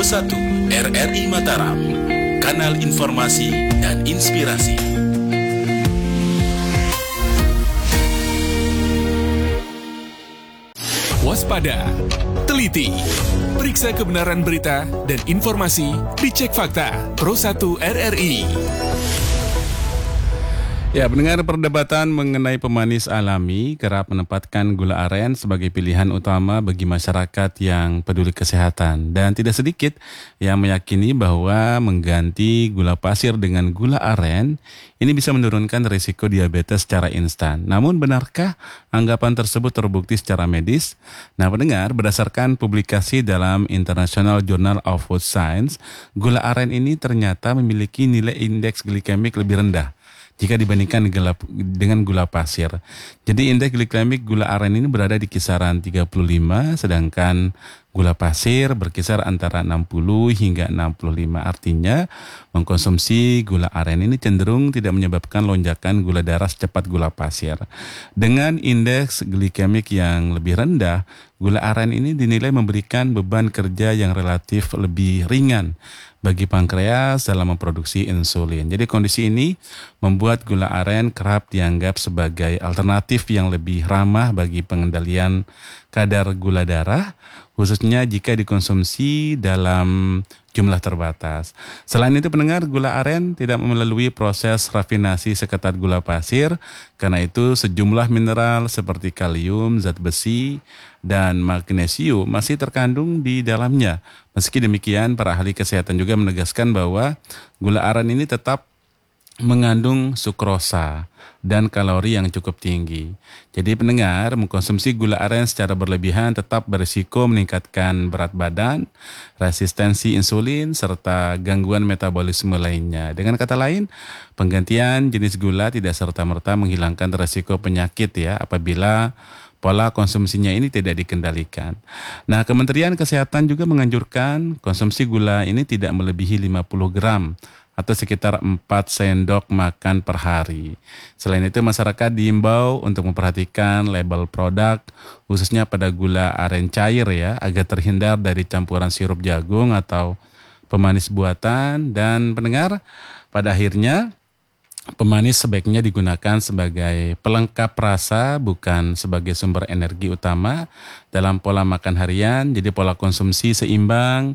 1 RRI Mataram, kanal informasi dan inspirasi. Waspada, teliti, periksa kebenaran berita dan informasi, dicek fakta. Pro 1 RRI. Ya, pendengar, perdebatan mengenai pemanis alami kerap menempatkan gula aren sebagai pilihan utama bagi masyarakat yang peduli kesehatan. Dan tidak sedikit yang meyakini bahwa mengganti gula pasir dengan gula aren ini bisa menurunkan risiko diabetes secara instan. Namun benarkah anggapan tersebut terbukti secara medis? Nah, pendengar, berdasarkan publikasi dalam International Journal of Food Science, gula aren ini ternyata memiliki nilai indeks glikemik lebih rendah jika dibandingkan dengan gula pasir. Jadi indeks glikemik gula aren ini berada di kisaran 35, sedangkan gula pasir berkisar antara 60 hingga 65. Artinya mengkonsumsi gula aren ini cenderung tidak menyebabkan lonjakan gula darah secepat gula pasir. Dengan indeks glikemik yang lebih rendah, gula aren ini dinilai memberikan beban kerja yang relatif lebih ringan bagi pankreas dalam memproduksi insulin. Jadi kondisi ini membuat gula aren kerap dianggap sebagai alternatif yang lebih ramah bagi pengendalian kadar gula darah, khususnya jika dikonsumsi dalam jumlah terbatas. Selain itu, pendengar, gula aren tidak melalui proses rafinasi seketat gula pasir, karena itu sejumlah mineral seperti kalium, zat besi, dan magnesium masih terkandung di dalamnya. Meski demikian, para ahli kesehatan juga menegaskan bahwa gula aren ini tetap mengandung sukrosa dan kalori yang cukup tinggi. Jadi pendengar, mengkonsumsi gula aren secara berlebihan tetap berisiko meningkatkan berat badan, resistensi insulin, serta gangguan metabolisme lainnya. Dengan kata lain, penggantian jenis gula tidak serta-merta menghilangkan risiko penyakit ya apabila pola konsumsinya ini tidak dikendalikan. Nah, Kementerian Kesehatan juga menganjurkan konsumsi gula ini tidak melebihi 50 gram atau sekitar 4 sendok makan per hari. Selain itu, masyarakat diimbau untuk memperhatikan label produk, khususnya pada gula aren cair ya, agar terhindar dari campuran sirup jagung atau pemanis buatan. Dan pendengar, pada akhirnya pemanis sebaiknya digunakan sebagai pelengkap rasa, bukan sebagai sumber energi utama dalam pola makan harian. Jadi pola konsumsi seimbang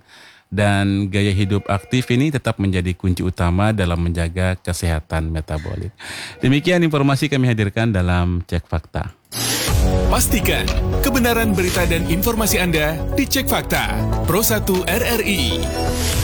dan gaya hidup aktif ini tetap menjadi kunci utama dalam menjaga kesehatan metabolik. Demikian informasi kami hadirkan dalam Cek Fakta. Pastikan kebenaran berita dan informasi Anda di Cek Fakta. Pro 1 RRI.